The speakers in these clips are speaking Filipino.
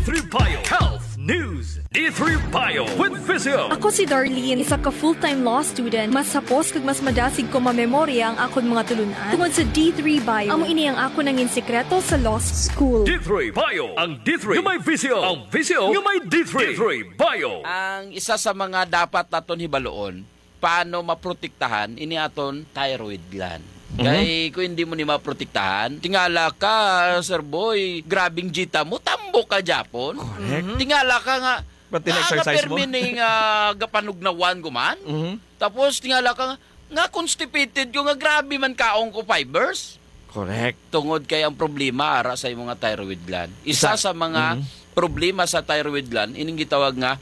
D3 Bio Health News. D3 Bio with Physio. Ako si Darlene, isa ka full-time law student. Mas sapos kag mas madasig ko mamemorya ang akon mga tulunan tungod sa D3 Bio. Amo ini ang ako nangin sekreto sa law school. D3 Bio. Ang D3 yung may Physio. Ang Physio yung may D3. D3 Bio. Ang isa sa mga dapat naton hibaloon, paano maprotektahan ini aton thyroid gland. Kaya kung hindi mo ni maprotektahan, tingala ka, Sir Boy, grabing jita mo, tambo ka Japon. Correct. Tingala ka nga, Ba't tina-exercise mo? permining gapanugnawan guman. Tapos tingala ka nga constipated ko nga grabe man kaong ko fibers. Correct. Tungod kay ang problema ara sa imong thyroid gland. Isa sa mga problema sa thyroid gland, ining gitawag nga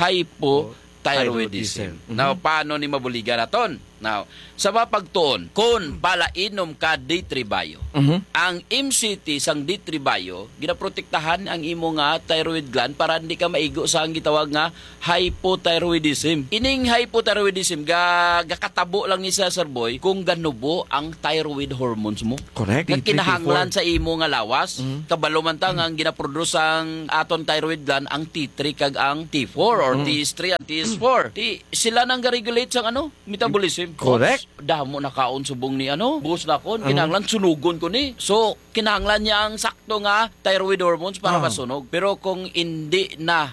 hypothyroidism. Now, paano ni mabuligan naton? Now, sa mapagtuon, kung palainom ka D3 Bio, ang MCT sang D3 Bio, ginaprotektahan ang imo nga thyroid gland para hindi ka maigo sa ang gitawag nga hypothyroidism. Ining hypothyroidism, gakatabo lang ni Sir Boy kung ganubo ang thyroid hormones mo. Correct. Nga kinahanglan sa imo nga lawas, kabalo man ta nga ang ginaproduce ang aton thyroid gland ang T3 kag ang T4 or T3 and T4. Sila nang ga-regulate sang metabolism. Correct. Damo na kaon subong ni bus na kon, kinahanglan sunugon ko ni. So, kinahanglan niya ang sakto nga thyroid hormones para masunog. Pero kung hindi na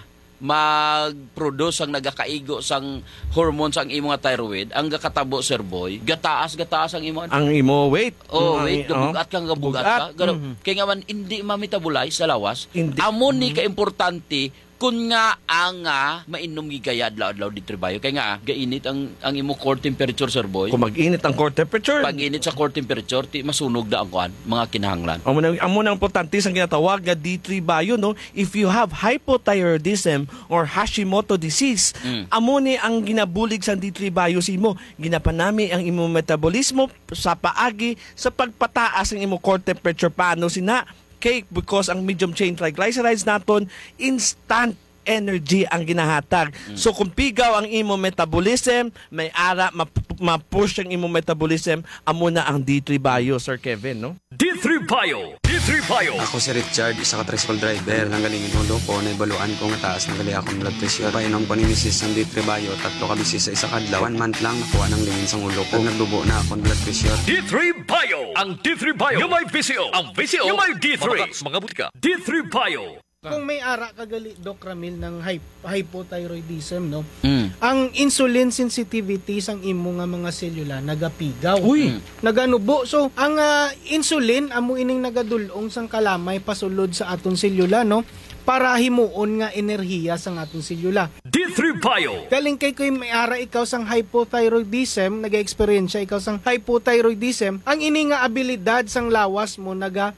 mag-produce ang nagakaigo sang hormones ang imo nga thyroid, ang gakatabo, Sir Boy, gataas ang imo. Ang imo weight. Wait, gabugat kang gabugat ka. Kaya nga man, hindi ma-metabolize sa lawas. Amo ni ka-importante kung nga ang mainom gigaya adlaw-adlaw D3 Bio. Kaya nga, gainit ang imo core temperature, Sir Boy. Kung mag-init ang core temperature. Pag init sa core temperature, masunog na ang mga kinahanglan. Amo nang importante sa ginatawag nga D3 Bio, no? If you have hypothyroidism or Hashimoto disease, amo ni ang ginabulig sa D3 Bio sa imo. Ginapanami ang imo metabolismo sa paagi sa pagpataas ng imo core temperature. Paano sina? Because ang medium chain triglycerides naton instant energy ang ginahatag. So kung pigaw ang imo metabolism, may ara ma-push ang imo metabolism, amo na ang D3 Bio, Sir Kevin, no? D3 Bio. D3 Bio. Ako si Richard, isa ka tricycle driver. Nang galingin mo ko, naibaluan ko nga taas ng gali akong blood pressure. Painom ko ni Mrs. ng D3 Bio, 3 ka bisis sa isa kadlaw. 1 month lang nakuha ng lingin sa ulo ko. Nagdubo na akong blood pressure. D3 Bio. Ang D3 Bio yung may Physio. Ang Physio yung may D3. Mga butika. D3 Bio. Kung may ara kagali Doc Ramil ng hypothyroidism, no? Ang insulin sensitivity sang imo nga mga selula nagapigaw. Naganubo. So ang insulin amo ining nagadulong sang kalamay pasulod sa aton selula, no? Para himuon nga enerhiya sang aton selula. D3 Bio. Kaling kay may ara ikaw sang hypothyroidism, nag-experience ikaw sang hypothyroidism, ang ini nga abilidad sang lawas mo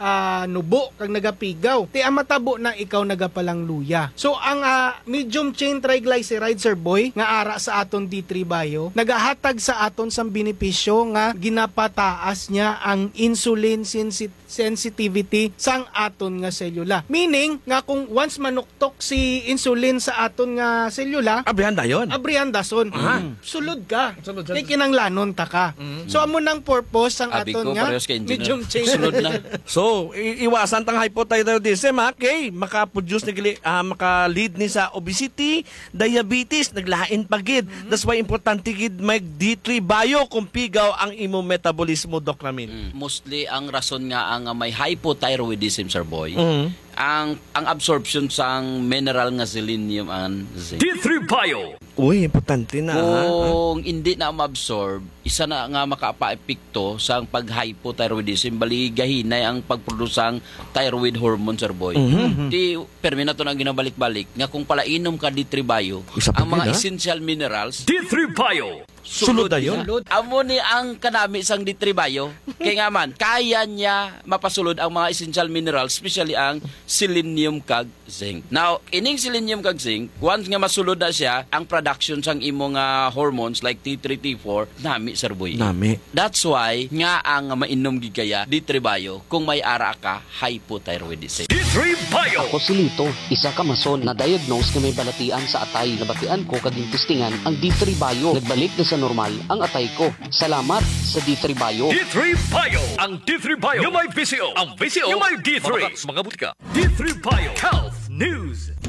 nubo kag nagapigaw. Ti matabo na ikaw nagapalang luya. So ang medium chain triglycerides, Sir Boy, nga ara sa aton D3 Bio, nagahatag sa aton sang benepisyo nga ginapataas niya ang insulin sensitivity sang aton nga selula. Meaning nga kung once manuktok si insulin sa aton nga selula, Abrihan dayon. dason. Sulod ka. Kay kinanglanon ta ka. So amo nang purpose ang Abi aton ko, nga parehas kay engineer. medium chain. Sunod na. So, iwasan tang hypothyroidism, okay? Maka-produce maka-lead ni sa obesity, diabetes, naglain pagid. That's why importante gid mag D3 Bio kung pigaw ang imo metabolismo, Doc Ramin. Mostly ang rason nga ang may hypothyroidism, Sir Boy, ang absorption sang mineral nga selenium and zinc. D3 Bio. Uy, importante na. Kung hindi na ma-absorb, isa na nga makaapa-epekto sa pag-hypothyroidism, bali gahinay ang pagproduce ang thyroid hormone, Sir Boy. Di permi na to na ginabalik-balik nga kung palainom ka D3 Bio, ang mga essential minerals D3 Bio. Sulod na yun. Amo ni ang kanami sang D3 Bio. Kaya nga man, kaya niya mapasulod ang mga essential minerals, especially ang selenium kag zinc. Now, ining selenium kag zinc, once nga masulod na siya, ang production sang imo nga hormones like T3, T4, nami, Sir Boy. Nami. That's why, nga ang mainom gigaya D3 Bio kung may ara ka hypothyroidism. D3 Bio. Ako si Lito, isa ka mason na diagnose na may balatian sa atay. Nabatian ko kaging testingan ang D3 Bio. Nagbalik na sa normal ang atay ko. Salamat sa D3 Bio. D3 Bio. Ang D3 Bio yung may Physio. Ang Physio yung may D3. Mga butika. D3 Bio Health News.